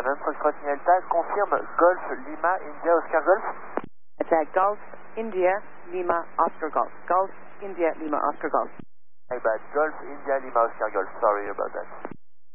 Foxtrot Delta, confirme Golf Lima India Oscar Golf. That's Golf India Lima Oscar Golf. Golf India Lima Oscar Golf. My bad, Golf India Lima Oscar Golf, sorry about that.